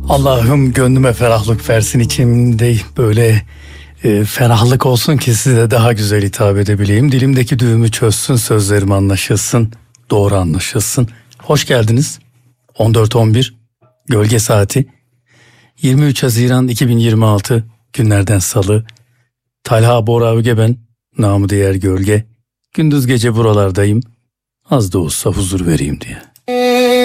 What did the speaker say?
Allah'ım gönlüme ferahlık versin, içimde böyle ferahlık olsun ki size daha güzel hitap edebileyim. Dilimdeki düğümü çözsün, sözlerim anlaşılsın, doğru anlaşılsın. Hoş geldiniz. 14.11 Gölge Saati 23 Haziran 2026 günlerden Salı. Talha Bora Öge ben, namı diğer Gölge. Gündüz gece buralardayım, az da olsa huzur vereyim diye.